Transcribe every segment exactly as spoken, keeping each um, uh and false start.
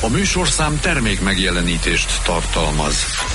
A műsorszám termék megjelenítést tartalmaz.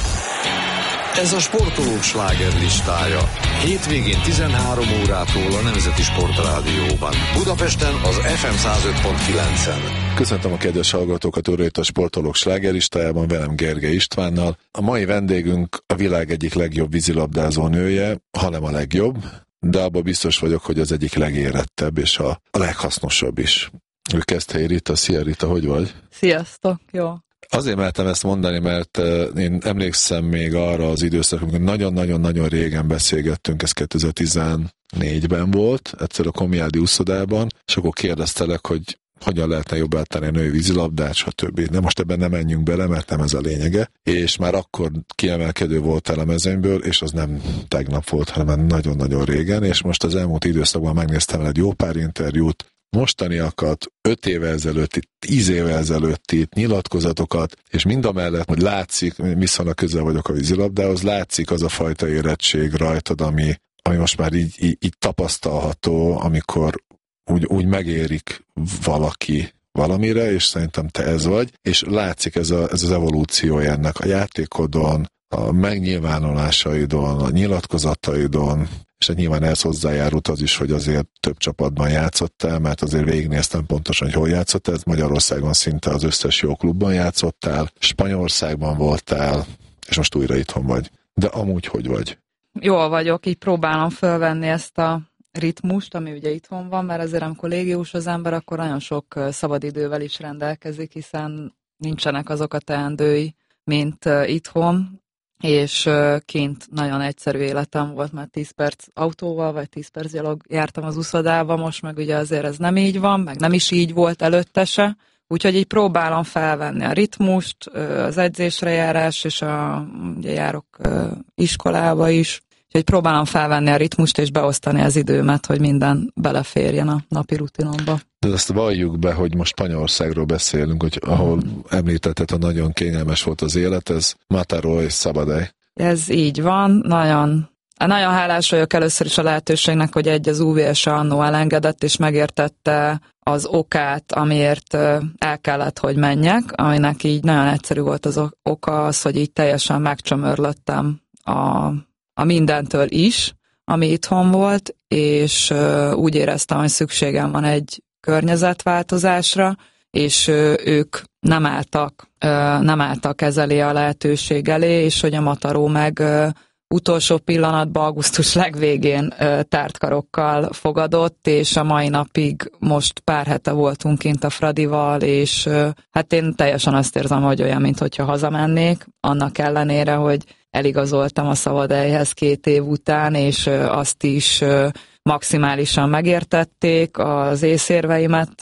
Ez a Sportolók slágerlistája. Hétvégén tizenhárom órától a Nemzeti Sportrádióban. Budapesten az ef em száz öt pont kilencen. Köszöntöm a kedves hallgatókat, újra itt a Sportolók slágerlistájában, velem Gergely Istvánnal. A mai vendégünk a világ egyik legjobb vízilabdázó nője, hanem a legjobb, de abban biztos vagyok, hogy az egyik legérettebb és a, a leghasznosabb is. Ő Keszthelyi Rita. Szia Rita, hogy vagy? Sziasztok, jó. Azért mertem ezt mondani, mert én emlékszem még arra az időszakra, amikor nagyon-nagyon-nagyon régen beszélgettünk, ez kétezer-tizennégyben volt, egyszer a Komjádi úszodában, és akkor kérdeztelek, hogy hogyan lehetne jobbá tenni a női vízilabdát, stb. De most ebben nem menjünk bele, mert nem ez a lényege. És már akkor kiemelkedő voltál a mezőnyből, és az nem tegnap volt, hanem nagyon-nagyon régen, és most az elmúlt időszakban megnéztem egy jó pár interjút, mostaniakat, öt évvel ezelőtti, tíz évvel ezelőtti nyilatkozatokat, és mindamellett, hogy látszik, viszonylag közel vagyok a vízilabdához, látszik az a fajta érettség rajtad, ami, ami most már így, így, így tapasztalható, amikor úgy, úgy megérik valaki valamire, és szerintem te ez vagy, és látszik ez, a, ez az evolúciója ennek a játékodon, a megnyilvánulásaidon, a nyilatkozataidon, és hát nyilván ehhez hozzájárult az is, hogy azért több csapatban játszottál, mert azért végignéztem pontosan, hogy hol játszottál. Magyarországon szinte az összes jó klubban játszottál, Spanyolországban voltál, és most újra itthon vagy. De amúgy hogy vagy? Jól vagyok, így próbálom fölvenni ezt a ritmust, ami ugye itthon van, mert azért amikor légiós az ember, akkor nagyon sok szabadidővel is rendelkezik, hiszen nincsenek azok a teendői, mint itthon, és kint nagyon egyszerű életem volt, mert tíz perc autóval, vagy tíz perc gyalog jártam az uszodába, most meg ugye azért ez nem így van, meg nem is így volt előtte se, úgyhogy így próbálom felvenni a ritmust, az edzésre járás, és a, ugye járok iskolába is, úgyhogy próbálom felvenni a ritmust, és beosztani az időmet, hogy minden beleférjen a napi rutinomba. De azt valljuk be, hogy most Spanyolországról beszélünk, hogy ahol említetted, hogy nagyon kényelmes volt az élet, ez Mataró és Sabadell. Ez így van, nagyon, nagyon hálás vagyok először is a lehetőségnek, hogy egy az u vé es annó elengedett, és megértette az okát, amiért el kellett, hogy menjek, aminek így nagyon egyszerű volt az oka, az, hogy így teljesen megcsömörlöttem a, a mindentől is, ami itthon volt, és úgy éreztem, hogy szükségem van egy környezetváltozásra, és ők nem álltak, nem álltak ez elé a lehetőség elé, és hogy a Mataró meg utolsó pillanatban, augusztus legvégén tártkarokkal fogadott, és a mai napig most pár hete voltunk kint a Fradival, és hát én teljesen azt érzem, hogy olyan, mintha hazamennék, annak ellenére, hogy eligazoltam a Sabadellhez két év után, és azt is maximálisan megértették az észérveimet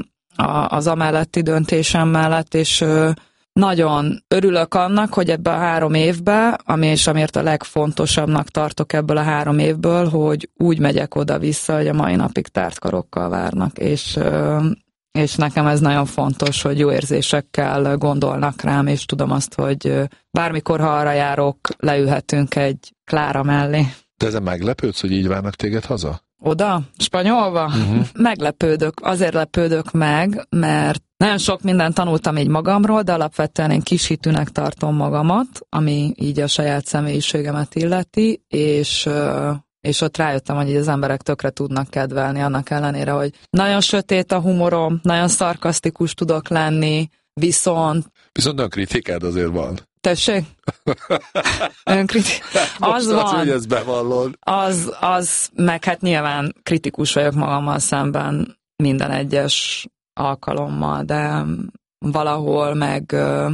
az amelletti döntésem mellett, és nagyon örülök annak, hogy ebben a három évben, ami és amiért a legfontosabbnak tartok ebből a három évből, hogy úgy megyek oda-vissza, hogy a mai napig tártkarokkal várnak, és, és nekem ez nagyon fontos, hogy jó érzésekkel gondolnak rám, és tudom azt, hogy bármikor, ha arra járok, leülhetünk egy Klára mellé. De ezen meglepődsz, hogy így várnak téged haza? Oda? Spanyolba? Uh-huh. Meglepődök. Azért lepődök meg, mert nagyon sok mindent tanultam így magamról, de alapvetően én kis hitűnek tartom magamat, ami így a saját személyiségemet illeti, és, és ott rájöttem, hogy így az emberek tökre tudnak kedvelni, annak ellenére, hogy nagyon sötét a humorom, nagyon szarkasztikus tudok lenni, viszont... Viszont önkritikát azért van. Tessék? Önkritik... Az Most van. Az, hogy ezt bevallod. Az, az, meg hát nyilván kritikus vagyok magammal szemben minden egyes alkalommal, de valahol meg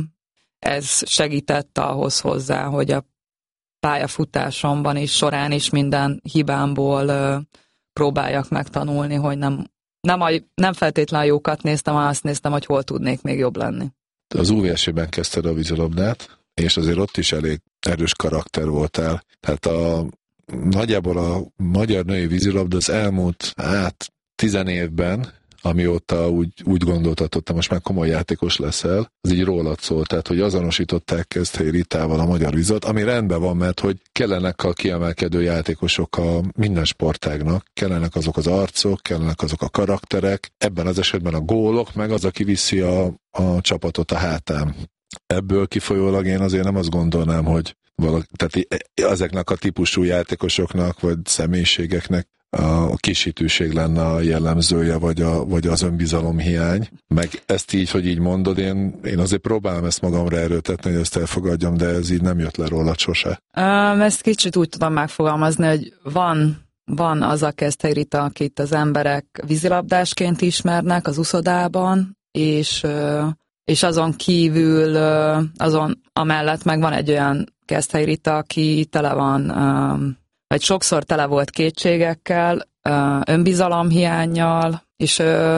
ez segített ahhoz hozzá, hogy a pályafutásomban is, során is minden hibámból próbáljak megtanulni, hogy nem, nem, a, nem feltétlenül jókat néztem, hanem azt néztem, hogy hol tudnék még jobb lenni. Az u vé es-ben kezdted a vízilabdát, és azért ott is elég erős karakter voltál. Tehát a, nagyjából a magyar női vízilabda az elmúlt hát tizen évben amióta úgy, úgy gondoltad, hogy te most már komoly játékos leszel, az így rólad szól, tehát hogy azonosították Keszthelyi Ritával a Magyar Vizet, ami rendben van, mert hogy kellenek a kiemelkedő játékosok a minden sportágnak, kellenek azok az arcok, kellenek azok a karakterek, ebben az esetben a gólok, meg az, aki viszi a, a csapatot a hátán. Ebből kifolyólag én azért nem azt gondolnám, hogy valaki, tehát ezeknek a típusú játékosoknak, vagy személyiségeknek a kisítőség lenne a jellemzője, vagy, a, vagy az önbizalom hiány. Meg ezt így, hogy így mondod, én, én azért próbálom ezt magamra erőltetni, hogy ezt elfogadjam, de ez így nem jött le róla sose. Um, ezt kicsit úgy tudom megfogalmazni, hogy van, van az a Keszthelyi Rita, akit az emberek vízilabdásként ismernek az uszodában, és, és azon kívül, azon amellett meg van egy olyan Keszthelyi Rita, aki tele van, vagy sokszor tele volt kétségekkel, önbizalomhiánnyal, és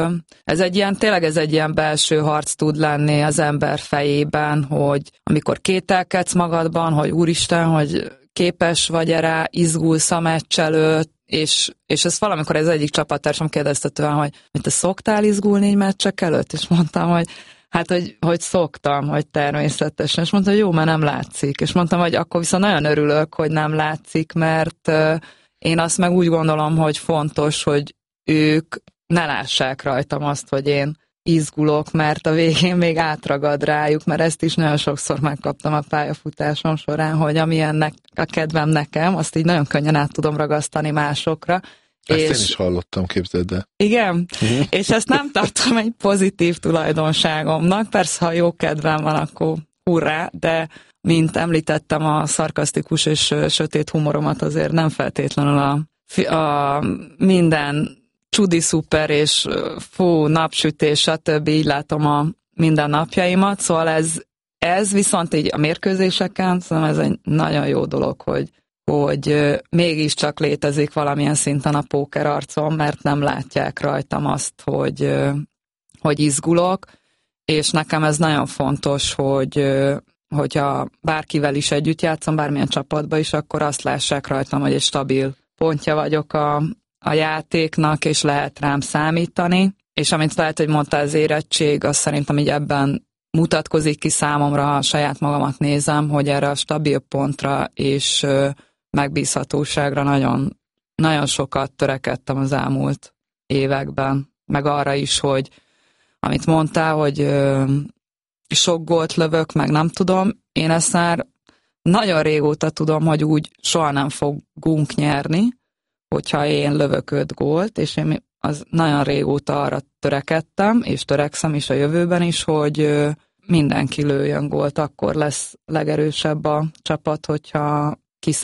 ez egy ilyen, tényleg ez egy ilyen belső harc tud lenni az ember fejében, hogy amikor kételkedsz magadban, hogy úristen, hogy képes vagy rá, izgulsz a meccs előtt, és, és ezt valamikor az egyik csapattársam kérdezte tőlem, hogy, hogy te szoktál izgulni így meccsek előtt? És mondtam, hogy hát, hogy, hogy szoktam, hogy természetesen. És mondta, hogy jó, mert nem látszik. És mondtam, hogy akkor viszont nagyon örülök, hogy nem látszik, mert én azt meg úgy gondolom, hogy fontos, hogy ők ne lássák rajtam azt, hogy én izgulok, mert a végén még átragad rájuk, mert ezt is nagyon sokszor megkaptam a pályafutásom során, hogy ami ennek a kedvem nekem, azt így nagyon könnyen át tudom ragasztani másokra. Ezt és... én is hallottam, képzeld el. Igen, uh-huh. És ezt nem tartom egy pozitív tulajdonságomnak, persze, ha jó kedvem van, akkor hurrá, de mint említettem, a szarkasztikus és sötét humoromat azért nem feltétlenül a, a minden csudi szuper és fú, napsütés, stb. Így látom a minden napjaimat, szóval ez, ez viszont így a mérkőzéseken, szóval ez egy nagyon jó dolog, hogy hogy mégiscsak létezik valamilyen szinten a póker arcom, mert nem látják rajtam azt, hogy, hogy izgulok, és nekem ez nagyon fontos, hogy hogyha bárkivel is együtt játszom, bármilyen csapatban is, akkor azt lássák rajtam, hogy egy stabil pontja vagyok a, a játéknak, és lehet rám számítani, és amit lehet, hogy mondta, az érettség, az szerintem így ebben mutatkozik ki számomra, ha saját magamat nézem, hogy erre a stabil pontra és megbízhatóságra nagyon, nagyon sokat törekedtem az elmúlt években, meg arra is, hogy amit mondtál, hogy ö, sok gólt lövök, meg nem tudom, én ezt már nagyon régóta tudom, hogy úgy soha nem fogunk nyerni, hogyha én lövök öt gólt, és én az nagyon régóta arra törekedtem, és törekszem is a jövőben is, hogy ö, mindenki lőjön gólt, akkor lesz legerősebb a csapat, hogyha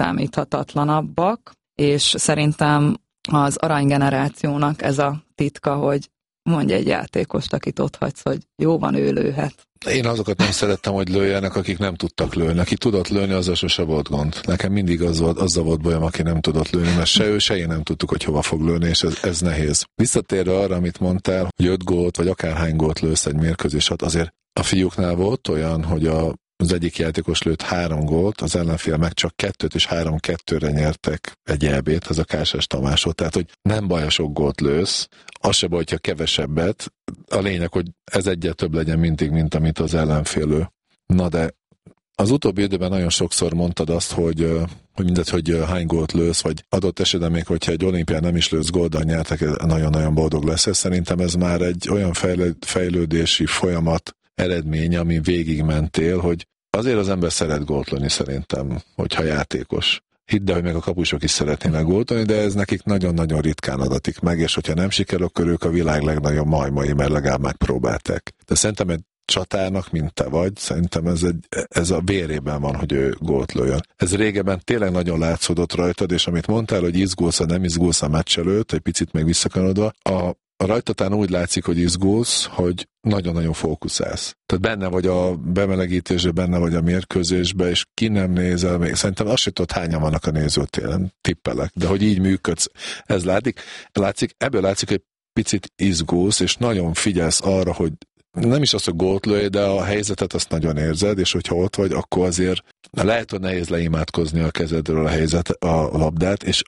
kiszámíthatatlanabbak, és szerintem az aranygenerációnak ez a titka, hogy mondj egy játékost, akit ott hagysz, hogy jó van, ő lőhet. Én azokat nem szerettem, hogy lőjenek, akik nem tudtak lőni. Aki tudott lőni, azzal sose volt gond. Nekem mindig az volt, azzal volt bajom, aki nem tudott lőni, mert se ő, se én nem tudtuk, hogy hova fog lőni, és ez, ez nehéz. Visszatérve arra, amit mondtál, hogy öt gólt, vagy akárhány gólt lősz egy mérkőzést, azért a fiúknál volt olyan, hogy a az egyik játékos lőtt három gólt, az ellenfél meg csak kettőt, és három-kettőre nyertek egy é bét, az a Kásás Tamásot. Tehát, hogy nem baj, ha sok gólt lősz, az se baj, hogyha kevesebbet. A lényeg, hogy ez egyet több legyen mindig, mint amit az ellenfél lő. Na de az utóbbi időben nagyon sokszor mondtad azt, hogy, hogy mindegy, hogy hány gólt lősz, vagy adott esetben még, hogyha egy olimpián nem is lősz góldal nyertek, nagyon-nagyon boldog lesz. Szerintem ez már egy olyan fejlődési folyamat eredménye, ami végigmentél, hogy azért az ember szeret gólt lőni szerintem, hogyha játékos. Hidd el, hogy meg a kapusok is szeretnének gólt lőni, de ez nekik nagyon-nagyon ritkán adatik meg, és hogyha nem sikerül, akkor ők a világ legnagyobb majmai, mert legalább megpróbálták. De szerintem egy csatárnak, mint te vagy, szerintem ez, egy, ez a vérében van, hogy ő gólt lőjön. Ez régebben tényleg nagyon látszódott rajtad, és amit mondtál, hogy izgulsz, nem izgulsz a meccs előtt, egy picit még visszakanodva, a A rajtatán úgy látszik, hogy izgulsz, hogy nagyon-nagyon fókuszálsz. Tehát benne vagy a bemelegítésben, benne vagy a mérkőzésben, és ki nem nézel még. Szerintem azt sem tudod, hányan vannak a nézőtéren, tippelek. De hogy így működsz, ez látszik. látszik. Ebből látszik, hogy picit izgulsz, és nagyon figyelsz arra, hogy nem is az, hogy gólt lőj, de a helyzetet azt nagyon érzed, és hogyha ott vagy, akkor azért lehet, hogy nehéz leimádkozni a kezedről a helyzet, a labdát, és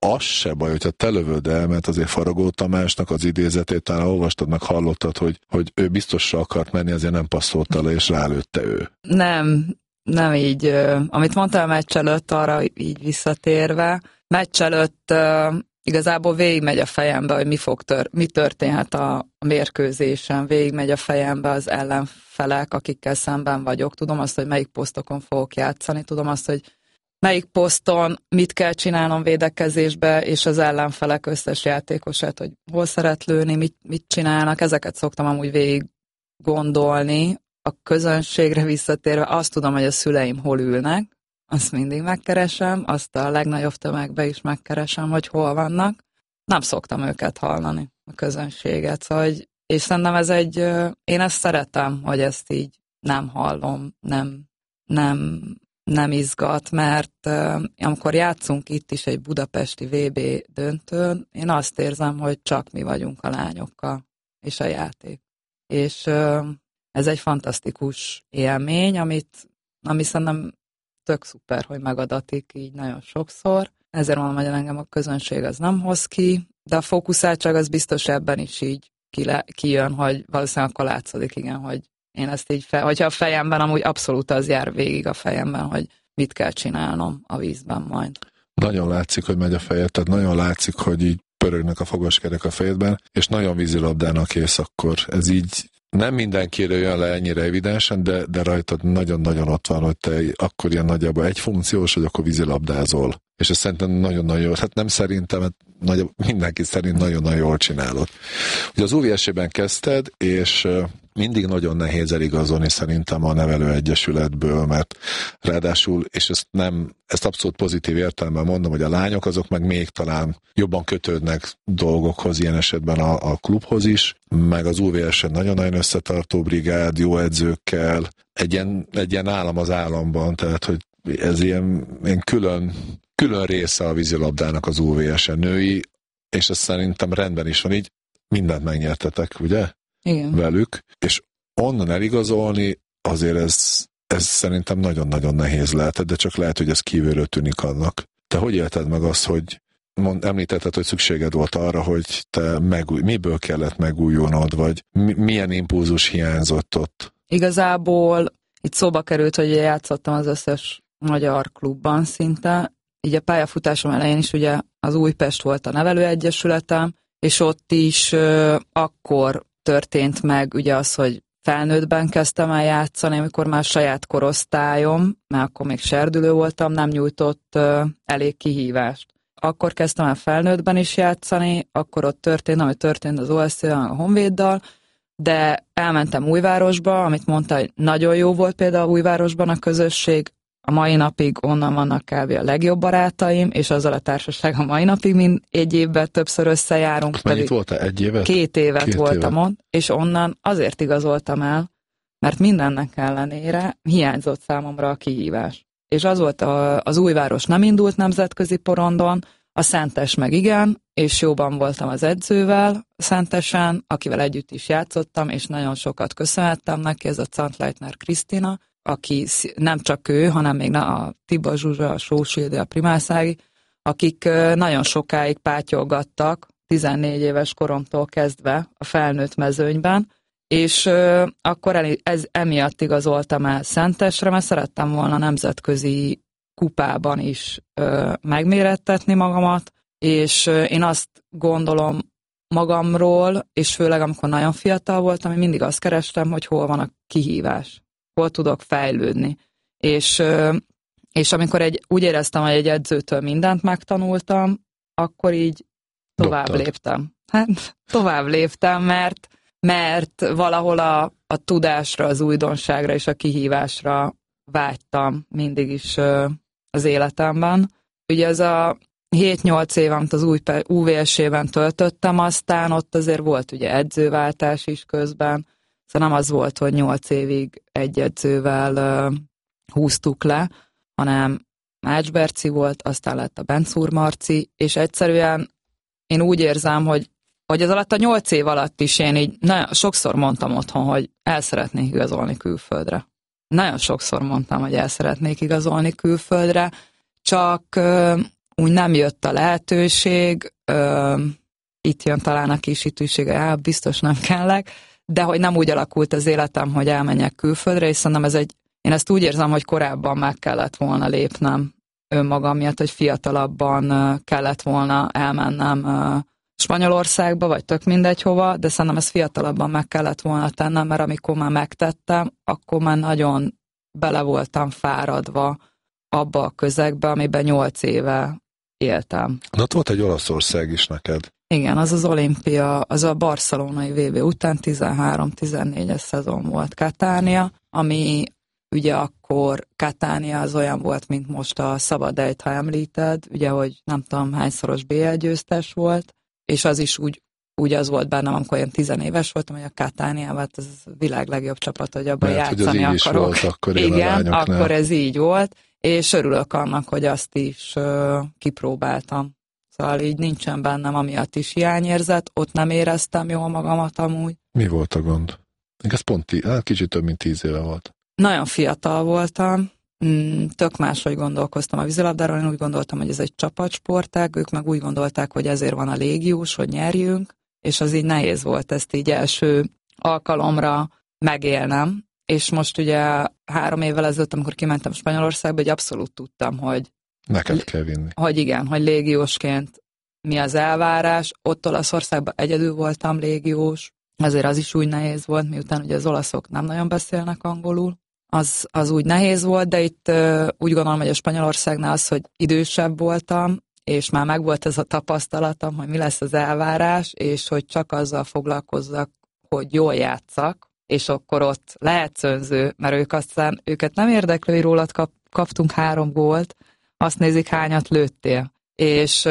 az se baj, hogyha te lövöd el, mert azért Faragó Tamásnak az idézetét talán olvastad, meg hallottad, hogy, hogy ő biztosra akart menni, azért nem passzolta le, és rálőtte ő. Nem, nem így. Amit mondtál a meccs előtt, arra így visszatérve, meccs előtt igazából végigmegy a fejembe, hogy mi fog tör, mi történhet a, a mérkőzésen, végigmegy a fejembe az ellenfelek, akikkel szemben vagyok. Tudom azt, hogy melyik posztokon fogok játszani, tudom azt, hogy melyik poszton mit kell csinálnom védekezésbe, és az ellenfelek összes játékosát, hogy hol szeret lőni, mit, mit csinálnak, ezeket szoktam amúgy végig gondolni. A közönségre visszatérve azt tudom, hogy a szüleim hol ülnek, azt mindig megkeresem, azt a legnagyobb tömegbe is megkeresem, hogy hol vannak. Nem szoktam őket hallani, a közönséget. Szóval, hogy, és szerintem ez egy, én ezt szeretem, hogy ezt így nem hallom, nem, nem, nem izgat, mert amikor játszunk itt is egy budapesti vé bé döntőn, én azt érzem, hogy csak mi vagyunk a lányokkal, és a játék. És ez egy fantasztikus élmény, amit, ami szerintem tök szuper, hogy megadatik így nagyon sokszor. Ezért mondom, hogy engem a közönség az nem hoz ki, de a fókuszáltság az biztos ebben is így kijön, hogy valószínűleg akkor látszik, igen, hogy én ezt így, fe, hogyha a fejemben, amúgy abszolút az jár végig a fejemben, hogy mit kell csinálnom a vízben majd. Nagyon látszik, hogy megy a fejed, tehát nagyon látszik, hogy így pörögnek a fogaskerek a fejedben, és nagyon vízilabdának kész akkor. Ez így nem mindenkiről jön le ennyire evidensen, de, de rajtad nagyon-nagyon ott van, hogy te akkor ilyen nagyjából egy funkciós, hogy akkor vízilabdázol. És ez szerintem nagyon-nagyon jó. Hát nem szerintem, hát nagyobb, mindenki szerint nagyon-nagyon jól csinálod. Ugye az u vé es-ben kezdted, és mindig nagyon nehéz eligazolni szerintem a nevelőegyesületből, mert ráadásul, és ezt nem, ezt abszolút pozitív értelemben mondom, hogy a lányok azok meg még talán jobban kötődnek dolgokhoz, ilyen esetben a, a klubhoz is, meg az u vé es-en nagyon-nagyon összetartó brigád, jó edzőkkel, egy ilyen, egy ilyen állam az államban, tehát hogy ez ilyen, ilyen külön, külön része a vízilabdának az u vé es-en női, és ez szerintem rendben is van így, mindent megnyertetek, ugye? Igen. Velük, és onnan eligazolni azért ez, ez szerintem nagyon-nagyon nehéz lehet, de csak lehet, hogy ez kívülről tűnik annak. Te hogy élted meg azt, hogy mond, említetted, hogy szükséged volt arra, hogy te megúj, miből kellett megújulnod, vagy mi, milyen impulzus hiányzott ott? Igazából itt szóba került, hogy játszottam az összes magyar klubban szinte, így a pályafutásom elején is ugye az Újpest volt a nevelőegyesületem, és ott is uh, akkor történt meg ugye az, hogy felnőttben kezdtem el játszani, amikor már saját korosztályom, mert akkor még serdülő voltam, nem nyújtott uh, elég kihívást. Akkor kezdtem el felnőttben is játszani, akkor ott történt, ami történt az o es cé-vel, a Honvéddal, de elmentem Újvárosba, amit mondta, hogy nagyon jó volt például Újvárosban a közösség, a mai napig onnan vannak kb. A legjobb barátaim, és azzal a társaság a mai napig mind egy évben többször összejárunk. Mennyit voltál? Egy évet? Két évet Két voltam évet. ott, és onnan azért igazoltam el, mert mindennek ellenére hiányzott számomra a kihívás. És az volt, a, az Újváros nem indult nemzetközi porondon, a Szentes meg igen, és jóban voltam az edzővel Szentesen, akivel együtt is játszottam, és nagyon sokat köszönhettem neki, ez a Cantleitner Krisztina, aki nem csak ő, hanem még a Tiba Zsuzsa, a Sósildi, a Primászági, akik nagyon sokáig pátyolgattak, tizennégy éves koromtól kezdve a felnőtt mezőnyben, és akkor ez emiatt igazoltam el Szentesre, mert szerettem volna nemzetközi kupában is megmérettetni magamat, és én azt gondolom magamról, és főleg amikor nagyon fiatal voltam, én mindig azt kerestem, hogy hol van a kihívás, hol tudok fejlődni. És, és amikor egy, úgy éreztem, hogy egy edzőtől mindent megtanultam, akkor így tovább Dobtad. léptem. Hát tovább léptem, mert, mert valahol a, a tudásra, az újdonságra és a kihívásra vágytam mindig is az életemben. Ugye ez a hét-nyolc év, amit az u vé es-ben töltöttem, aztán ott azért volt ugye edzőváltás is közben, szóval nem az volt, hogy nyolc évig egy edzővel uh, húztuk le, hanem Mács Berci volt, aztán lett a Bencúr Marci, és egyszerűen én úgy érzem, hogy, hogy az alatt a nyolc év alatt is én így nagyon sokszor mondtam otthon, hogy el szeretnék igazolni külföldre. Nagyon sokszor mondtam, hogy el szeretnék igazolni külföldre, csak uh, úgy nem jött a lehetőség, ö, itt jön talán a kis hitűség, hát biztos nem kellek, de hogy nem úgy alakult az életem, hogy elmenjek külföldre, és szerintem ez egy, én ezt úgy érzem, hogy korábban meg kellett volna lépnem önmagam miatt, hogy fiatalabban kellett volna elmennem Spanyolországba, vagy tök mindegy hova, de szerintem ezt fiatalabban meg kellett volna tennem, mert amikor már megtettem, akkor már nagyon bele voltam fáradva abba a közegbe, amiben nyolc éve éltem. Na, ott volt egy Olaszország is neked. Igen, az az olimpia, az a barcelonai vé bé után tizenhárom-tizennégyes szezon volt Katánia, ami ugye akkor Katánia az olyan volt, mint most a Szabadejt, ha említed, ugye, hogy nem tudom hányszoros bé el győztes volt, és az is úgy, úgy az volt bennem, amikor én tizenéves voltam, hogy a Katániával ez a világ legjobb csapat, hogy abban mert, játszani hogy akarok. Volt, akkor igen, akkor ez így volt, és örülök annak, hogy azt is uh, kipróbáltam. Szóval így nincsen bennem amiatt is hiányérzet, ott nem éreztem jól magamat amúgy. Mi volt a gond? Ez pont tí, hát kicsit több mint tíz éve volt. Nagyon fiatal voltam, tök máshogy gondolkoztam a vízilabdáról, én úgy gondoltam, hogy ez egy csapatsportág, ők meg úgy gondolták, hogy ezért van a légiós, hogy nyerjünk, és az így nehéz volt ezt így első alkalomra megélnem, és most ugye három évvel ezelőtt, amikor kimentem Spanyolországba, hogy abszolút tudtam, hogy neked kell vinni. Hogy igen, hogy légiósként mi az elvárás, ott Olaszországban egyedül voltam légiós, azért az is úgy nehéz volt, miután ugye az olaszok nem nagyon beszélnek angolul, az, az úgy nehéz volt, de itt uh, úgy gondolom, hogy a Spanyolországnál az, hogy idősebb voltam, és már megvolt ez a tapasztalatom, hogy mi lesz az elvárás, és hogy csak azzal foglalkozzak, hogy jól játszak, és akkor ott lehet önző, mert ők aztán, őket nem érdeklő, hogy rólad kap, kaptunk három gólt, azt nézik, hányat lőttél. És,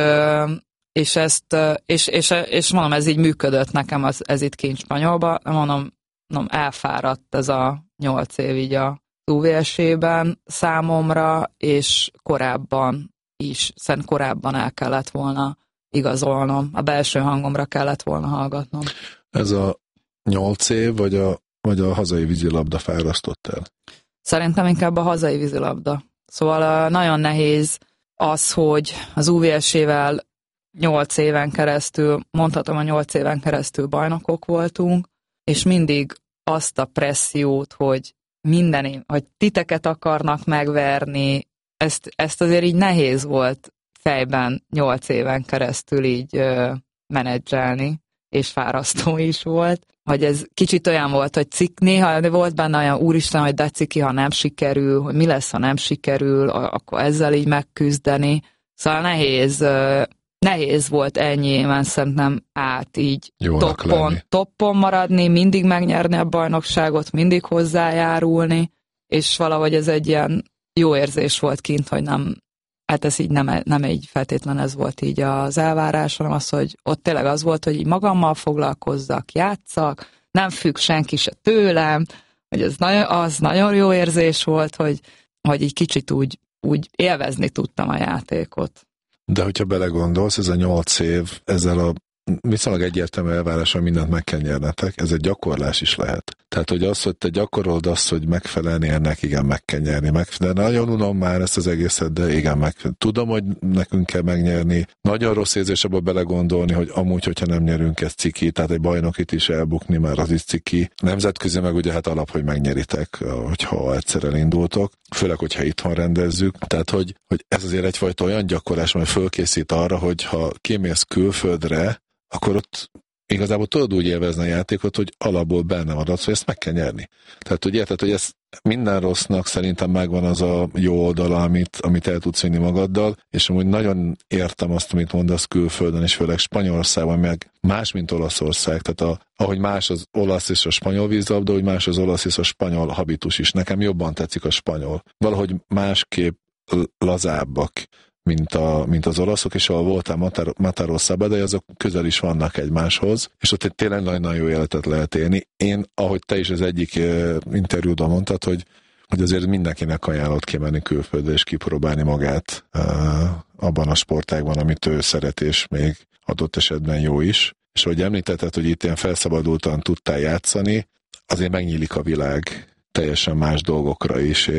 és ezt, és, és, és mondom, ez így működött nekem, az, ez itt kint Spanyolban, mondom, mondom, elfáradt ez a nyolc év így a u vé es-ében számomra, és korábban is, szerintem korábban el kellett volna igazolnom, a belső hangomra kellett volna hallgatnom. Ez a nyolc év, vagy a, vagy a hazai vízilabda fárasztott el? Szerintem inkább a hazai vízilabda. Szóval nagyon nehéz az, hogy az u vé es-ével nyolc éven keresztül, mondhatom, a nyolc éven keresztül bajnokok voltunk, és mindig azt a pressziót, hogy minden, hogy titeket akarnak megverni, ezt, ezt azért így nehéz volt fejben nyolc éven keresztül így ö, menedzselni, és fárasztó is volt, hogy ez kicsit olyan volt, hogy cik, néha volt benne olyan úristen, hogy de ciki, ha nem sikerül, hogy mi lesz, ha nem sikerül, akkor ezzel így megküzdeni. Szóval nehéz, nehéz volt ennyi éven szerintem át így toppon, toppon maradni, mindig megnyerni a bajnokságot, mindig hozzájárulni, és valahogy ez egy ilyen jó érzés volt kint, hogy nem, hát ez így nem, nem így feltétlen ez volt így az elvárás, hanem az, hogy ott tényleg az volt, hogy így magammal foglalkozzak, játszak, nem függ senki se tőlem, hogy ez nagyon, az nagyon jó érzés volt, hogy, hogy így kicsit úgy, úgy élvezni tudtam a játékot. De hogyha belegondolsz, ez a nyolc év, ezzel a viszonylag egyértelmű elvárással mindent meg kell nyernetek, ez egy gyakorlás is lehet. Tehát, hogy az, hogy te gyakorolod azt, hogy megfelelni ennek, igen, meg kell nyerni. Meg, de nagyon unom már ezt az egészet, de igen, meg tudom, hogy nekünk kell megnyerni. Nagyon rossz érzés abba belegondolni, hogy amúgy, hogyha nem nyerünk, ez ciki, tehát egy bajnokit is elbukni, már az is ciki. Nemzetközi meg ugye hát alap, hogy megnyeritek, hogyha egyszer elindultok, főleg, hogyha itthon rendezzük. Tehát, hogy, hogy ez azért egyfajta olyan gyakorlás, amely fölkészít arra, hogy ha kimész külföldre, akkor ott igazából tudod úgy élvezni a játékot, hogy alapból benne maradsz, hogy ezt meg kell nyerni. Tehát, hogy érted, hogy ez minden rossznak szerintem megvan az a jó oldala, amit, amit el tudsz vinni magaddal, és amúgy nagyon értem azt, amit mondasz külföldön, és főleg Spanyolországban, meg más, mint Olaszország. Tehát a, ahogy más az olasz és a spanyol vízilabda, úgy más az olasz és a spanyol habitus is. Nekem jobban tetszik a spanyol. Valahogy másképp lazábbak, mint, a, mint az olaszok, és ahol voltál Mataró Szabadej, azok közel is vannak egymáshoz, és ott egy tényleg nagyon jó életet lehet élni. Én, ahogy te is az egyik interjúban mondtad, hogy, hogy azért mindenkinek ajánlott kimenni külföldre, és kipróbálni magát uh, abban a sportágban, amit ő szeret, és még adott esetben jó is. És ahogy említetted, hogy itt ilyen felszabadultan tudtál játszani, azért megnyílik a világ teljesen más dolgokra is, és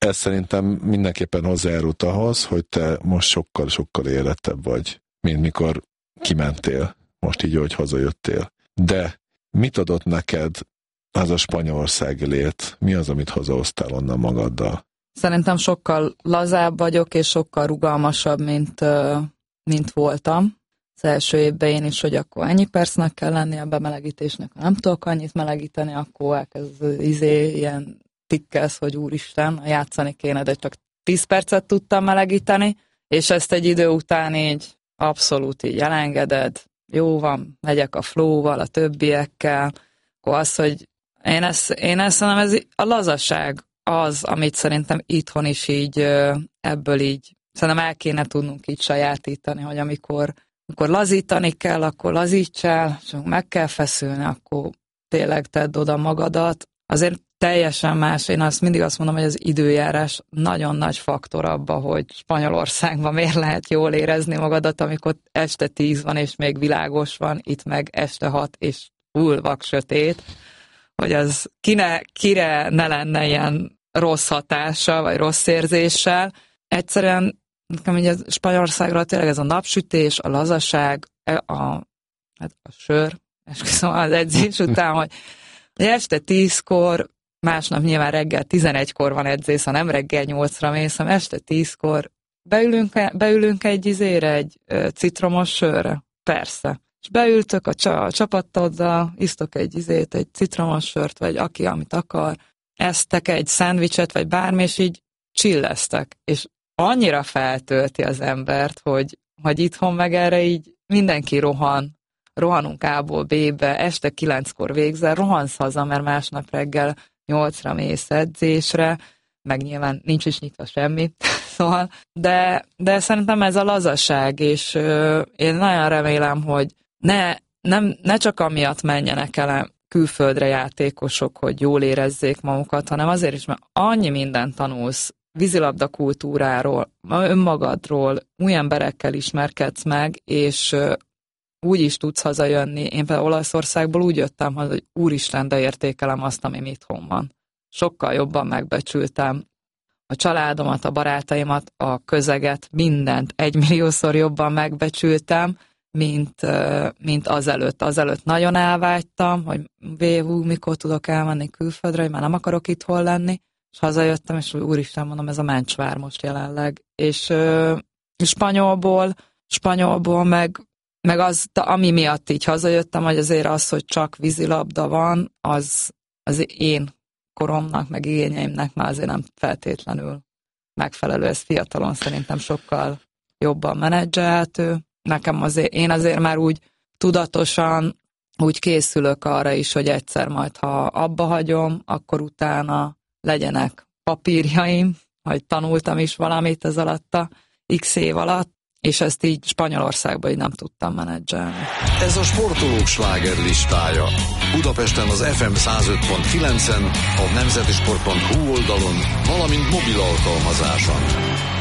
ez szerintem mindenképpen hozzájárult ahhoz, hogy te most sokkal-sokkal érettebb vagy, mint mikor kimentél, most így, hogy hazajöttél. De mit adott neked az a spanyolországi lét? Mi az, amit hazahoztál onnan magaddal? Szerintem sokkal lazább vagyok, és sokkal rugalmasabb, mint, mint voltam. Az első évben én is, hogy akkor ennyi percnek kell lenni a bemelegítésnek, ha nem tudok annyit melegíteni, akkor elkezd izé, ilyen tikkesz, hogy úristen, játszani kéne, de csak tíz percet tudtam melegíteni, és ezt egy idő után így abszolút így elengeded, jó van, megyek a flow-val, a többiekkel, akkor az, hogy én ezt, én ezt mondom, ez a lazaság az, amit szerintem itthon is így ebből így, szerintem el kéne tudnunk így sajátítani, hogy amikor, amikor lazítani kell, akkor lazítsál, és meg kell feszülni, akkor tényleg tedd oda magadat. Azért teljesen más, én azt mindig azt mondom, hogy az időjárás nagyon nagy faktor abba, hogy Spanyolországban miért lehet jól érezni magadat, amikor este tíz van, és még világos van, itt meg este hat, és full vak sötét, hogy az kine, kire ne lenne ilyen rossz hatása, vagy rossz érzéssel. Egyszerűen nekem ugye Spanyolországra tényleg ez a napsütés, a lazaság, a, hát a sör, esküszöm az edzés után, hogy este tízkor, másnap nyilván reggel tizenegykor van edzés, ha nem reggel nyolcra mész, hanem este tízkor beülünk, beülünk egy izére, egy citromos sörre. Persze. És beültök a, a csapattodra, isztok egy izét, egy citromos sört, vagy aki, amit akar, esztek egy szendvicset, vagy bármi, és így chilleztek. És annyira feltölti az embert, hogy, hogy itthon meg erre így mindenki rohan, rohanunk A-ból B-be, este kilenckor végzel, rohansz haza, mert másnap reggel nyolcra mész edzésre, meg nyilván nincs is nyitva semmi, szóval, de, de szerintem ez a lazaság, és ö, én nagyon remélem, hogy ne, nem, ne csak amiatt menjenek el külföldre játékosok, hogy jól érezzék magukat, hanem azért is, mert annyi mindent tanulsz vízilabda kultúráról, önmagadról, új emberekkel ismerkedsz meg, és úgy is tudsz hazajönni. Én például Olaszországból úgy jöttem, hogy úristen, de értékelem azt, ami itthon van. Sokkal jobban megbecsültem a családomat, a barátaimat, a közeget, mindent egymilliószor jobban megbecsültem, mint, mint azelőtt. Azelőtt nagyon elvágytam, hogy véhú, mikor tudok elmenni külföldre, hogy már nem akarok itthon lenni, és hazajöttem, és úristen, mondom, ez a mencsvár most jelenleg. És uh, spanyolból, spanyolból meg, meg az, ami miatt így hazajöttem, hogy azért az, hogy csak vízilabda van, az, az én koromnak, meg igényeimnek már azért nem feltétlenül megfelelő. Ez fiatalon szerintem sokkal jobban menedzselhető. Nekem azért, én azért már úgy tudatosan úgy készülök arra is, hogy egyszer majd, ha abba hagyom, akkor utána legyenek papírjaim, hogy tanultam is valamit ez alatt a x év alatt, és ezt így Spanyolországban így nem tudtam menedzselni. Ez a sportolók slágerlistája. Budapesten az ef em száz öt pont kilencen, a nemzetisport pont hu oldalon, valamint mobil alkalmazáson.